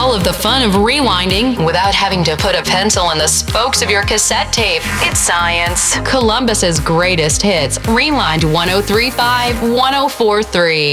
all of the fun of rewinding without having to put a pencil in the spokes of your cassette tape. It's science. Columbus's greatest hits. Rewind 1035, 1043.